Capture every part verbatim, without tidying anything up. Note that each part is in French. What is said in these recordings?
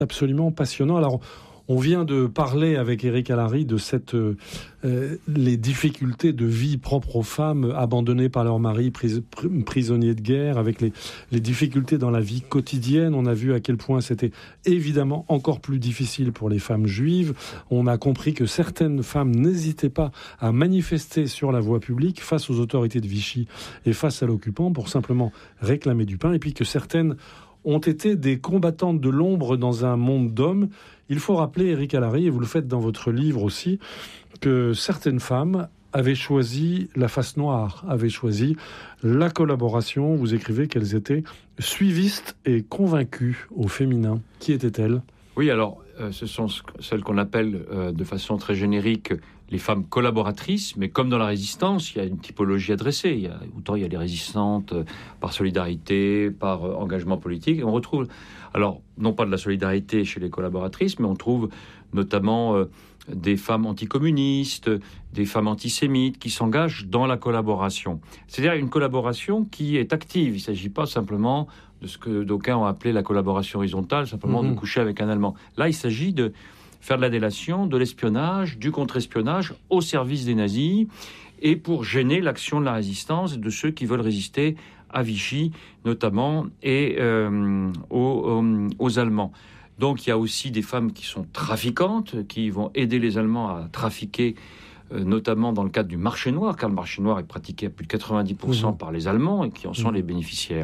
Absolument passionnant. Alors, on vient de parler avec Éric Allary de cette, euh, les difficultés de vie propres aux femmes abandonnées par leur mari, pris, prisonniers de guerre, avec les, les difficultés dans la vie quotidienne. On a vu à quel point c'était évidemment encore plus difficile pour les femmes juives. On a compris que certaines femmes n'hésitaient pas à manifester sur la voie publique face aux autorités de Vichy et face à l'occupant pour simplement réclamer du pain, et puis que certaines ont été des combattantes de l'ombre dans un monde d'hommes. Il faut rappeler, Éric Allary, et vous le faites dans votre livre aussi, que certaines femmes avaient choisi la face noire, avaient choisi la collaboration. Vous écrivez qu'elles étaient suivistes et convaincues au féminin. Qui étaient-elles ? Oui, alors, euh, ce sont celles qu'on appelle euh, de façon très générique les femmes collaboratrices, mais comme dans la résistance, il y a une typologie adressée. Il y a, autant il y a les résistantes euh, par solidarité, par euh, engagement politique. Et on retrouve, alors, non pas de la solidarité chez les collaboratrices, mais on trouve notamment euh, des femmes anticommunistes, des femmes antisémites qui s'engagent dans la collaboration. C'est-à-dire une collaboration qui est active. Il ne s'agit pas simplement de ce que d'aucuns ont appelé la collaboration horizontale, simplement mmh. de coucher avec un Allemand. Là, il s'agit de faire de la délation, de l'espionnage, du contre-espionnage au service des nazis et pour gêner l'action de la résistance et de ceux qui veulent résister à Vichy notamment et euh, aux, aux, aux Allemands. Donc il y a aussi des femmes qui sont trafiquantes, qui vont aider les Allemands à trafiquer, euh, notamment dans le cadre du marché noir, car le marché noir est pratiqué à plus de quatre-vingt-dix pour cent mmh. par les Allemands et qui en sont mmh. les bénéficiaires.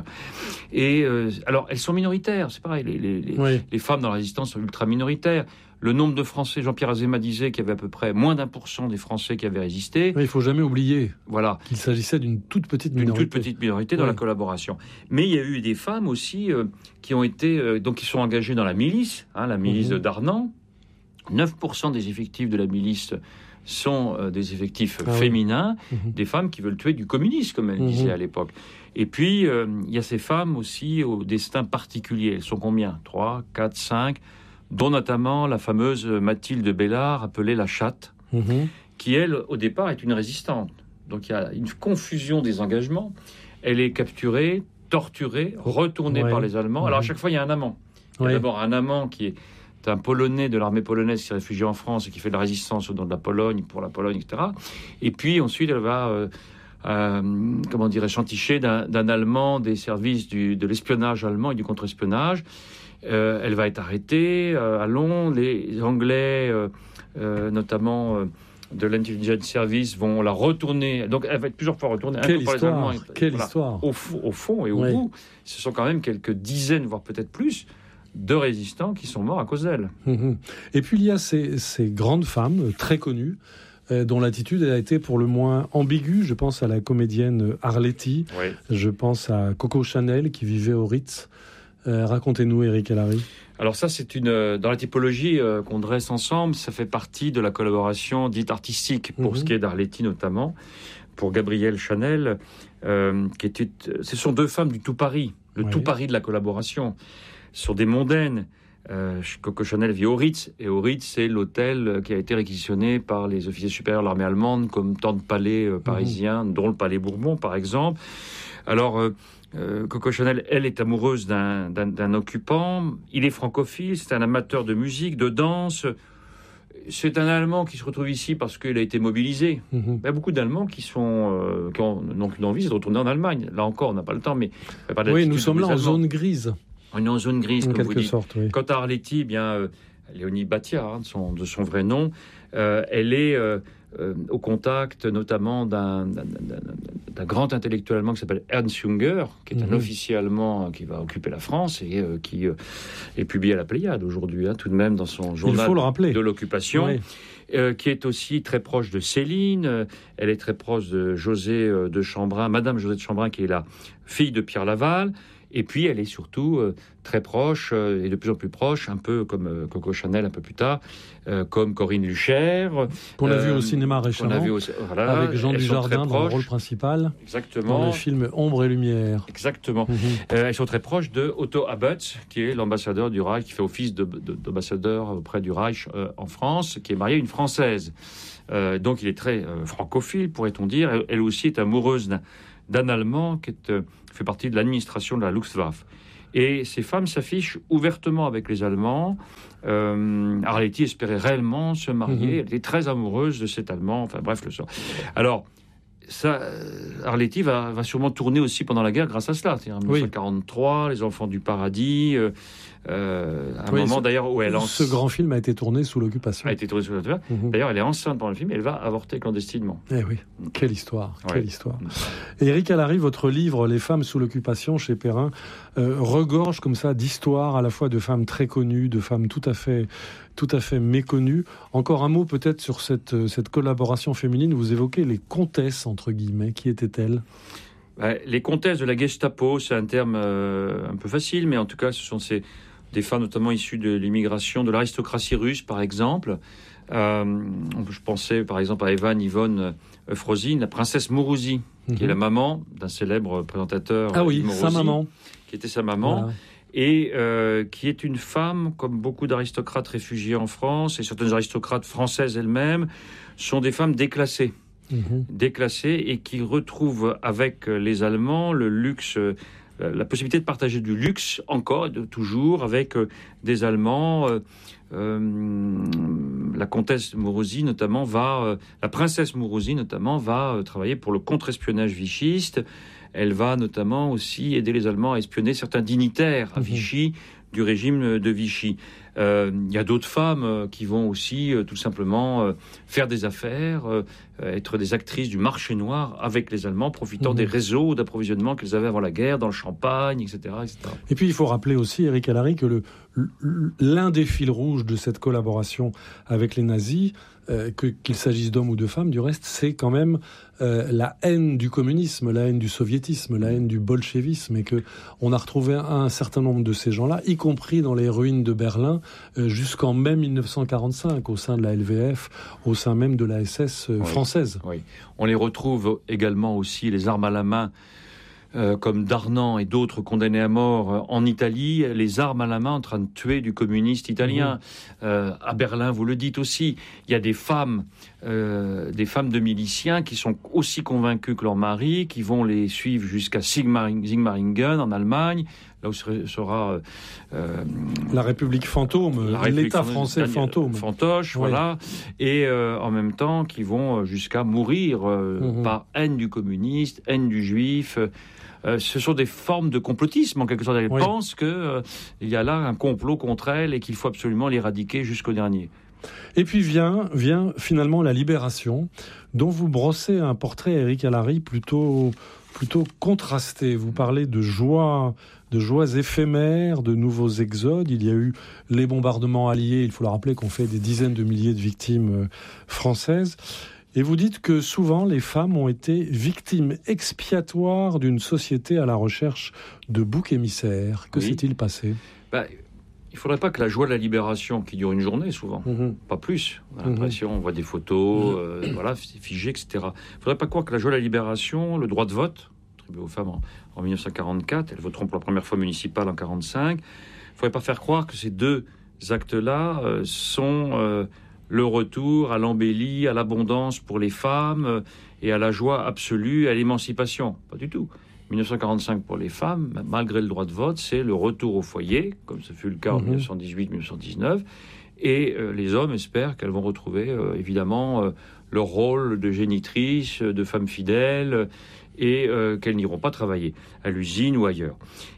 Et euh, alors elles sont minoritaires, c'est pareil, les, les, les, oui. les femmes dans la résistance sont ultra minoritaires. Le nombre de Français, Jean-Pierre Azéma disait qu'il y avait à peu près moins d'un pour cent des Français qui avaient résisté. Mais il ne faut jamais oublier voilà. qu'il s'agissait d'une toute petite minorité. D'une toute petite minorité dans oui. la collaboration. Mais il y a eu des femmes aussi euh, qui ont été, euh, donc qui sont engagées dans la milice, hein, la milice mmh. de Darnand. neuf pour cent des effectifs de la milice sont euh, des effectifs ah, féminins, oui. mmh. des femmes qui veulent tuer du communisme, comme elle mmh. disait à l'époque. Et puis, euh, il y a ces femmes aussi au destin particulier. Elles sont combien ? trois, quatre, cinq dont notamment la fameuse Mathilde Bellard, appelée la chatte, mmh. qui, elle, au départ, est une résistante. Donc il y a une confusion des engagements. Elle est capturée, torturée, retournée ouais. par les Allemands. Mmh. Alors à chaque fois, il y a un amant. Il y a ouais. d'abord un amant qui est un Polonais de l'armée polonaise qui s'est réfugié en France et qui fait de la résistance au nom de la Pologne, pour la Pologne, et cetera. Et puis ensuite, elle va... Euh, Euh, comment dirais-je, entichée d'un, d'un Allemand des services du, de l'espionnage allemand et du contre-espionnage. Euh, elle va être arrêtée euh, à Londres. Les Anglais, euh, euh, notamment euh, de l'Intelligence Service, vont la retourner. Donc, elle va être plusieurs fois retournée. Quelle histoire, et, quelle voilà, histoire. Au, au fond et au oui. bout, ce sont quand même quelques dizaines, voire peut-être plus, de résistants qui sont morts à cause d'elle. Mmh. Et puis, il y a ces, ces grandes femmes très connues, dont l'attitude a été pour le moins ambiguë. Je pense à la comédienne Arletty, oui. je pense à Coco Chanel qui vivait au Ritz. Euh, racontez-nous, Éric Allary. Alors ça, c'est une dans la typologie euh, qu'on dresse ensemble, ça fait partie de la collaboration dite artistique, pour mm-hmm. ce qui est d'Arletty notamment, pour Gabrielle Chanel, euh, qui était, ce sont deux femmes du tout Paris, le oui. tout Paris de la collaboration, sur des mondaines. Euh, Coco Chanel vit au Ritz, et au Ritz, c'est l'hôtel qui a été réquisitionné par les officiers supérieurs de l'armée allemande, comme tant de palais euh, parisiens, mmh. dont le palais Bourbon, par exemple. Alors, euh, euh, Coco Chanel, elle, est amoureuse d'un, d'un, d'un occupant. Il est francophile, c'est un amateur de musique, de danse. C'est un Allemand qui se retrouve ici parce qu'il a été mobilisé. Mmh. Il y a beaucoup d'Allemands qui, sont, euh, qui ont donc une envie, c'est de retourner en Allemagne. Là encore, on n'a pas le temps, mais... Oui, nous sommes là en zone grise. On est en zone grise, en comme vous dites. Sorte, oui. Quant à Arletty, eh bien, euh, Léonie Batia, hein, de, son, de son vrai nom, euh, elle est euh, euh, au contact notamment d'un, d'un, d'un, d'un grand intellectuel allemand qui s'appelle Ernst Junger, qui est mm-hmm. un officier allemand qui va occuper la France et euh, qui euh, est publié à la Pléiade aujourd'hui, hein, tout de même dans son journal de l'occupation. Oui. Euh, qui est aussi très proche de Céline, euh, elle est très proche de José euh, de Chambrin, Madame José de Chambrin, qui est la fille de Pierre Laval. Et puis, elle est surtout euh, très proche, euh, et de plus en plus proche, un peu comme euh, Coco Chanel un peu plus tard, euh, comme Corinne Lucher. Qu'on a vu au cinéma récemment, vu au, voilà, avec Jean Dujardin dans le rôle principal. Exactement. Dans le film Ombre et Lumière. Exactement. Mm-hmm. Euh, elles sont très proches de Otto Abetz, qui est l'ambassadeur du Reich, qui fait office de, de, d'ambassadeur auprès du Reich euh, en France, qui est marié à une Française. Euh, donc, il est très euh, francophile, pourrait-on dire. Elle, elle aussi est amoureuse d'un, d'un Allemand qui est... Euh, fait partie de l'administration de la Luftwaffe. Et ces femmes s'affichent ouvertement avec les Allemands. Euh, Arletty espérait réellement se marier. Mmh. Elle était très amoureuse de cet Allemand. Enfin bref, le sort. Alors, ça, Arletty va, va sûrement tourner aussi pendant la guerre grâce à cela. C'est-à-dire en dix-neuf cent quarante-trois, oui. Les Enfants du Paradis. Euh, euh, un oui, moment ce, d'ailleurs où elle en... Ce grand film a été tourné sous l'occupation. A été tourné sous l'occupation. Mmh. D'ailleurs, elle est enceinte pendant le film et elle va avorter clandestinement. Eh oui, quelle histoire, ouais. quelle histoire. Et Éric Alary, votre livre Les femmes sous l'occupation chez Perrin euh, regorge comme ça d'histoires à la fois de femmes très connues, de femmes tout à fait, tout à fait méconnues. Encore un mot peut-être sur cette, cette collaboration féminine. Vous évoquez les comtesses entre guillemets. Qui étaient-elles ? Les comtesses de la Gestapo, c'est un terme euh, un peu facile, mais en tout cas, ce sont ces, des femmes notamment issues de l'immigration, de l'aristocratie russe, par exemple. Euh, je pensais, par exemple, à Evan Yvonne Eufrosine, la princesse Mourouzi, mm-hmm. qui est la maman d'un célèbre présentateur. Ah oui, Mourouzi, sa maman. Qui était sa maman. Voilà. Et euh, qui est une femme, comme beaucoup d'aristocrates réfugiés en France, et certaines aristocrates françaises elles-mêmes, sont des femmes déclassées. Mmh. déclassés et qui retrouvent avec les Allemands le luxe, la possibilité de partager du luxe encore et de toujours avec des Allemands. Euh, euh, la comtesse Mourouzi notamment va, euh, la princesse Mourouzi notamment va euh, travailler pour le contre-espionnage vichiste. Elle va notamment aussi aider les Allemands à espionner certains dignitaires à Vichy, mmh. du régime de Vichy. Il euh, y a d'autres femmes euh, qui vont aussi euh, tout simplement euh, faire des affaires, euh, être des actrices du marché noir avec les Allemands, profitant mmh. des réseaux d'approvisionnement qu'ils avaient avant la guerre, dans le Champagne, et cetera, et cetera. Et puis il faut rappeler aussi, Éric Alary, que le, l'un des fils rouges de cette collaboration avec les nazis, euh, que, qu'il s'agisse d'hommes ou de femmes, du reste, c'est quand même euh, la haine du communisme, la haine du soviétisme, la haine du bolchevisme, et que on a retrouvé un, un certain nombre de ces gens-là, y compris dans les ruines de Berlin, euh, jusqu'en mai mille neuf cent quarante-cinq, au sein de la L V F, au sein même de la S S euh, oui. française. Oui. On les retrouve également aussi, les armes à la main, Euh, comme Darnan et d'autres condamnés à mort euh, en Italie, les armes à la main en train de tuer du communiste italien. Mmh. Euh, à Berlin, vous le dites aussi, il y a des femmes, euh, des femmes de miliciens qui sont aussi convaincues que leurs maris, qui vont les suivre jusqu'à Sigmaringen en Allemagne, là où sera euh, la République fantôme, la République l'État français fantôme, fantoche, oui. Voilà, et euh, en même temps qui vont jusqu'à mourir euh, mmh. par haine du communiste, haine du juif. Euh, ce sont des formes de complotisme, en quelque sorte. Elles oui. pensent qu'il euh, y a là un complot contre elles et qu'il faut absolument l'éradiquer jusqu'au dernier. Et puis vient, vient finalement la libération, dont vous brossez un portrait, Éric Alary, plutôt, plutôt contrasté. Vous parlez de joie, de joies éphémères, de nouveaux exodes. Il y a eu les bombardements alliés, il faut le rappeler, qu'on fait des dizaines de milliers de victimes françaises. Et vous dites que souvent, les femmes ont été victimes expiatoires d'une société à la recherche de boucs émissaires. Que oui. s'est-il passé ? bah, Il ne faudrait pas que la joie de la libération, qui dure une journée souvent, mmh. pas plus, on a l'impression, on voit des photos, mmh. euh, voilà, figées, et cetera. Il ne faudrait pas croire que la joie de la libération, le droit de vote, attribué aux femmes en, en dix-neuf cent quarante-quatre, elles voteront pour la première fois municipale en quarante-cinq, il ne faudrait pas faire croire que ces deux actes-là euh, sont... Euh, le retour à l'embellie, à l'abondance pour les femmes euh, et à la joie absolue, à l'émancipation. Pas du tout. dix-neuf cent quarante-cinq pour les femmes, malgré le droit de vote, c'est le retour au foyer, comme ce fut le cas en mmh. dix-neuf cent dix-huit dix-neuf cent dix-neuf. Et euh, les hommes espèrent qu'elles vont retrouver, euh, évidemment, euh, leur rôle de génitrice, de femme fidèle, et euh, qu'elles n'iront pas travailler à l'usine ou ailleurs.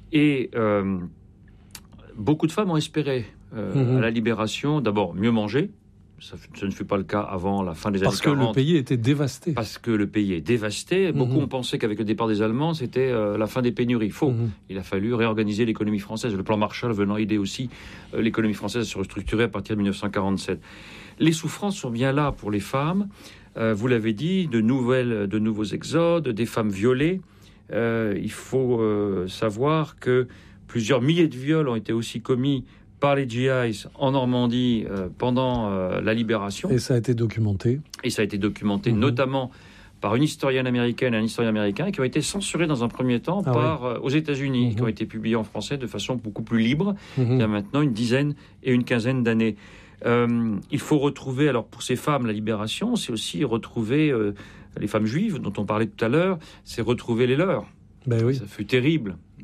Et euh, beaucoup de femmes ont espéré euh, mmh. à la libération, d'abord, mieux manger. Ça, ça ne fut pas le cas avant la fin des Parce années quarante. Parce que le pays était dévasté. Parce que le pays est dévasté. Beaucoup mmh. ont pensé qu'avec le départ des Allemands, c'était euh, la fin des pénuries. Faux. Mmh. Il a fallu réorganiser l'économie française. Le plan Marshall venant aider aussi euh, l'économie française à se restructurer à partir de dix-neuf cent quarante-sept. Les souffrances sont bien là pour les femmes. Euh, vous l'avez dit, de, nouvelles, de nouveaux exodes, des femmes violées. Euh, il faut euh, savoir que plusieurs milliers de viols ont été aussi commis par les G Is en Normandie euh, pendant euh, la libération. Et ça a été documenté. Et ça a été documenté, mmh. notamment par une historienne américaine et un historien américain qui ont été censurés dans un premier temps ah par, oui. euh, aux États-Unis, mmh. qui ont été publiés en français de façon beaucoup plus libre, mmh. il y a maintenant une dizaine et une quinzaine d'années. Euh, il faut retrouver, alors pour ces femmes, la libération, c'est aussi retrouver euh, les femmes juives dont on parlait tout à l'heure, c'est retrouver les leurs. Ben oui. Ça fut terrible.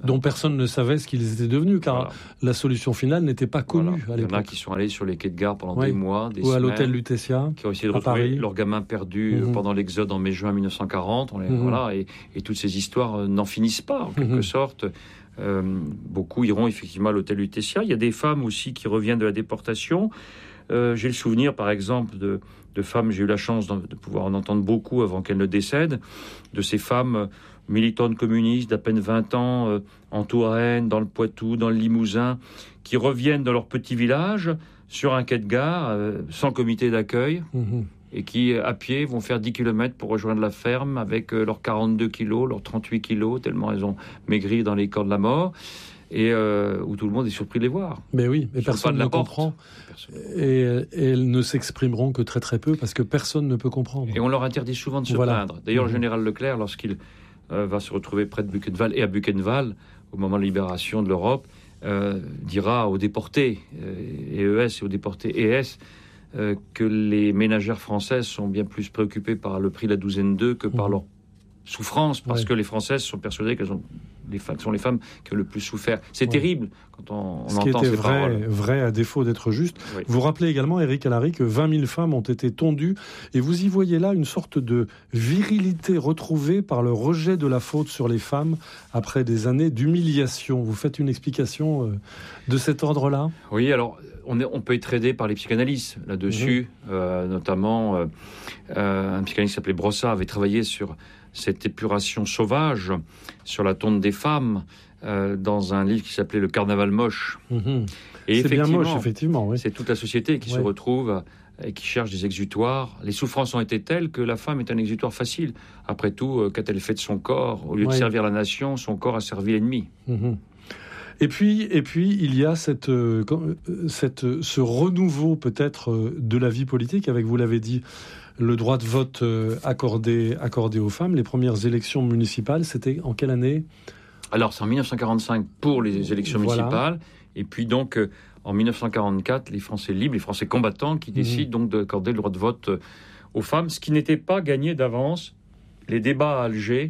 dont personne ne savait ce qu'ils étaient devenus, car voilà. La solution finale n'était pas connue voilà. à l'époque. Il y en a qui sont allés sur les quais de gare pendant oui. des mois, des ou semaines, à l'hôtel Lutetia, qui ont essayé de retrouver Paris. leurs gamins perdus mmh. pendant l'exode en mai-juin mille neuf cent quarante. On les, mmh. voilà, et, et toutes ces histoires n'en finissent pas, en quelque mmh. sorte. Euh, beaucoup iront effectivement à l'hôtel Lutetia. Il y a des femmes aussi qui reviennent de la déportation. Euh, j'ai le souvenir, par exemple, de, de femmes, j'ai eu la chance de, de pouvoir en entendre beaucoup avant qu'elles ne décèdent, de ces femmes euh, militantes communistes d'à peine vingt ans, euh, en Touraine, dans le Poitou, dans le Limousin, qui reviennent dans leur petit village, sur un quai de gare, euh, sans comité d'accueil, mmh. et qui, à pied, vont faire dix kilomètres pour rejoindre la ferme avec euh, leurs quarante-deux kilos, leurs trente-huit kilos, tellement elles ont maigri dans les camps de la mort. Et euh, où tout le monde est surpris de les voir. Mais oui, mais personne ne comprend. Et, et elles ne s'exprimeront que très très peu parce que personne ne peut comprendre. Et on leur interdit souvent de se voilà. plaindre. D'ailleurs, mmh. le général Leclerc, lorsqu'il euh, va se retrouver près de Buchenwald et à Buchenwald, au moment de la libération de l'Europe, euh, dira aux déportés, euh, E E S et aux déportés E S, euh, que les ménagères françaises sont bien plus préoccupées par le prix de la douzaine d'œufs que mmh. par leur souffrance, parce ouais. que les Françaises sont persuadées qu'elles sont les femmes, sont les femmes qui ont le plus souffert. C'est ouais. terrible quand on, on Ce entend qui était ces vrai, paroles. vrai à défaut d'être juste. Oui. Vous rappelez également, Éric Alary, que vingt mille femmes ont été tondues, et vous y voyez là une sorte de virilité retrouvée par le rejet de la faute sur les femmes après des années d'humiliation. Vous faites une explication euh, de cet ordre-là ? Oui, alors on, est, on peut être aidé par les psychanalystes là-dessus, mmh. euh, notamment euh, euh, un psychanalyste qui s'appelait Brossat avait travaillé sur cette épuration sauvage sur la tombe des femmes euh, dans un livre qui s'appelait Le Carnaval moche. Mmh. Et c'est bien moche, effectivement. Oui. C'est toute la société qui ouais. se retrouve et qui cherche des exutoires. Les souffrances ont été telles que la femme est un exutoire facile. Après tout, euh, qu'a-t-elle fait de son corps ? Au lieu ouais. de servir la nation, son corps a servi l'ennemi. Mmh. Et puis, et puis, il y a cette, euh, cette, ce renouveau peut-être euh, de la vie politique, avec, vous l'avez dit, le droit de vote euh, accordé, accordé aux femmes. Les premières élections municipales, c'était en quelle année ? Alors, c'est en dix-neuf cent quarante-cinq pour les élections voilà. municipales. Et puis donc, euh, en dix-neuf cent quarante-quatre, les Français libres, les Français combattants qui décident mmh. donc d'accorder le droit de vote euh, aux femmes, ce qui n'était pas gagné d'avance. Les débats à Alger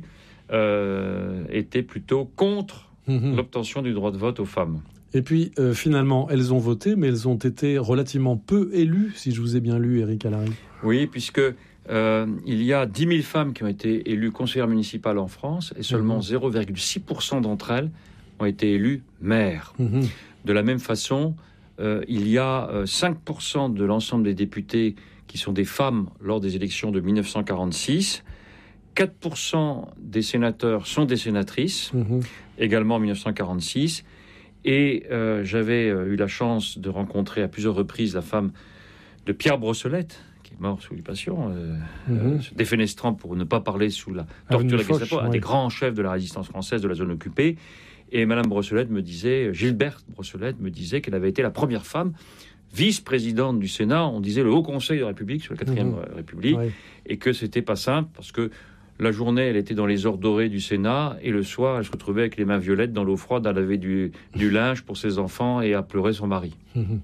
euh, étaient plutôt contre mmh. l'obtention du droit de vote aux femmes. Et puis, euh, finalement, elles ont voté, mais elles ont été relativement peu élues, si je vous ai bien lu, Éric Alary. Oui, puisque euh, il y a dix mille femmes qui ont été élues conseillères municipales en France, et seulement mmh. zéro virgule six pour cent d'entre elles ont été élues maires. Mmh. De la même façon, euh, il y a euh, cinq pour cent de l'ensemble des députés qui sont des femmes lors des élections de dix-neuf cent quarante-six. quatre pour cent des sénateurs sont des sénatrices, mmh. également en dix-neuf cent quarante-six. Et euh, j'avais euh, eu la chance de rencontrer à plusieurs reprises la femme de Pierre Brossolette, qui est mort sous l'occupation, euh, mmh. euh, se défenestrant pour ne pas parler sous la torture de la Gestapo, un des grands chefs de la résistance française de la zone occupée. Et Madame Brossolette me disait, Gilberte Brossolette me disait qu'elle avait été la première femme vice-présidente du Sénat, on disait le Haut Conseil de la République, sur la quatrième mmh. République, ouais. et que c'était pas simple, parce que la journée, elle était dans les ors dorés du Sénat, et le soir, elle se retrouvait avec les mains violettes dans l'eau froide à laver du, du linge pour ses enfants et à pleurer son mari.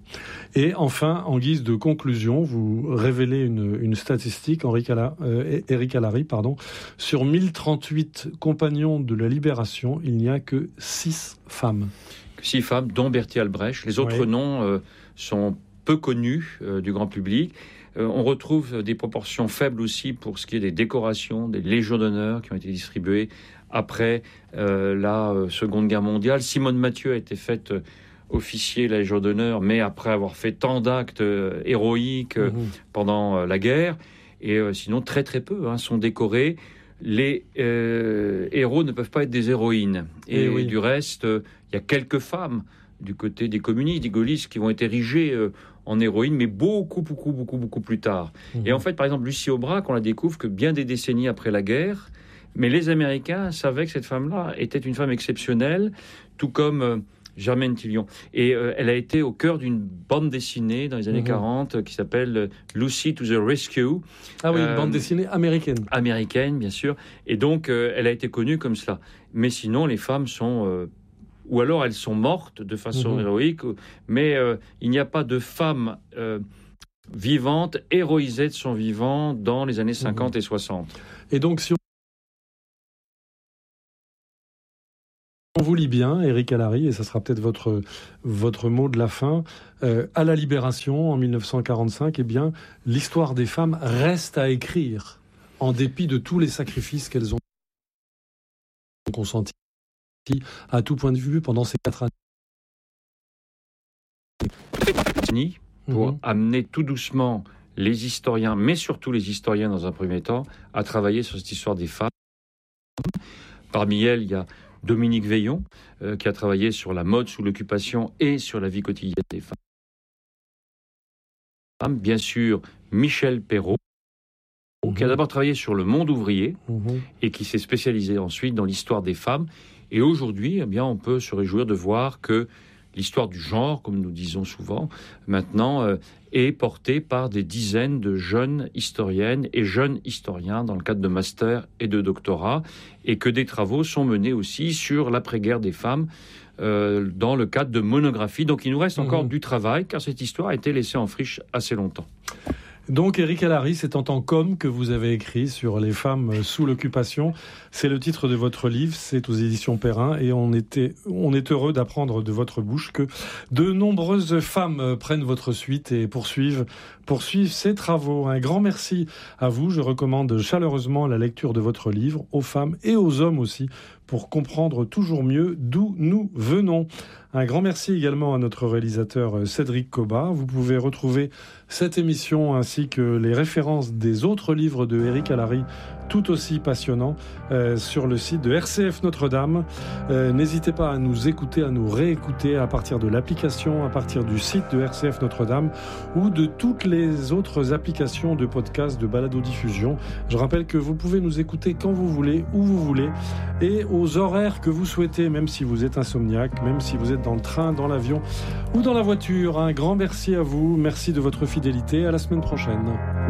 Et enfin, en guise de conclusion, vous révélez une, une statistique, Éric Alary, euh, Éric Alary, pardon, sur mille trente-huit compagnons de la Libération, il n'y a que six femmes. Six femmes, dont Berthier Albrecht. Les autres oui. noms euh, sont peu connus euh, du grand public. Euh, on retrouve des proportions faibles aussi pour ce qui est des décorations, des légions d'honneur qui ont été distribuées après euh, la euh, Seconde Guerre mondiale. Simone Mathieu a été faite euh, officier de la Légion d'honneur, mais après avoir fait tant d'actes euh, héroïques euh, mmh. pendant euh, la guerre. Et euh, sinon, très très peu hein, sont décorés. Les euh, héros ne peuvent pas être des héroïnes. Et, et oui. du reste, il euh, y a quelques femmes du côté des communistes, des gaullistes, qui vont être érigées euh, en héroïne, mais beaucoup, beaucoup, beaucoup, beaucoup plus tard. Mmh. Et en fait, par exemple, Lucie Aubrac, on la découvre que bien des décennies après la guerre, mais les Américains savaient que cette femme-là était une femme exceptionnelle, tout comme euh, Germaine Tillion. Et euh, elle a été au cœur d'une bande dessinée dans les années mmh. quarante euh, qui s'appelle euh, Lucy to the Rescue. Ah oui, euh, une bande dessinée américaine. Américaine, bien sûr. Et donc, euh, elle a été connue comme cela. Mais sinon, les femmes sont... Euh, ou alors elles sont mortes de façon mmh. héroïque, mais euh, il n'y a pas de femme euh, vivante, héroïsée de son vivant dans les années cinquante mmh. et soixante. Et donc, si On vous lit bien, Éric Alary, et ça sera peut-être votre, votre mot de la fin. Euh, à la Libération, en mille neuf cent quarante-cinq, eh bien, l'histoire des femmes reste à écrire, en dépit de tous les sacrifices qu'elles ont consentis à tout point de vue pendant ces quatre années. Pour mmh. amener tout doucement les historiens, mais surtout les historiens dans un premier temps, à travailler sur cette histoire des femmes. Parmi elles, il y a Dominique Veillon, euh, qui a travaillé sur la mode sous l'occupation et sur la vie quotidienne des femmes. Bien sûr, Michel Perrault, mmh. qui a d'abord travaillé sur le monde ouvrier mmh. et qui s'est spécialisé ensuite dans l'histoire des femmes. Et aujourd'hui, eh bien, on peut se réjouir de voir que l'histoire du genre, comme nous disons souvent, maintenant euh, est portée par des dizaines de jeunes historiennes et jeunes historiens dans le cadre de master et de doctorat, et que des travaux sont menés aussi sur l'après-guerre des femmes euh, dans le cadre de monographies. Donc il nous reste encore mmh. du travail, car cette histoire a été laissée en friche assez longtemps. Donc, Éric Alary, c'est en tant qu'homme que vous avez écrit sur les femmes sous l'occupation. C'est le titre de votre livre, c'est aux éditions Perrin, et on, était, on est heureux d'apprendre de votre bouche que de nombreuses femmes prennent votre suite et poursuivent, poursuivent ces travaux. Un grand merci à vous. Je recommande chaleureusement la lecture de votre livre, aux femmes et aux hommes aussi, pour comprendre toujours mieux d'où nous venons. Un grand merci également à notre réalisateur Cédric Cobat. Vous pouvez retrouver cette émission ainsi que les références des autres livres de Éric Alary, tout aussi passionnants, euh, sur le site de R C F Notre-Dame. Euh, n'hésitez pas à nous écouter, à nous réécouter à partir de l'application, à partir du site de R C F Notre-Dame ou de toutes les autres applications de podcast, de balado-diffusion. Je rappelle que vous pouvez nous écouter quand vous voulez, où vous voulez et aux horaires que vous souhaitez, même si vous êtes insomniaque, même si vous êtes dans le train, dans l'avion ou dans la voiture. Un grand merci à vous, merci de votre fidélité, à la semaine prochaine.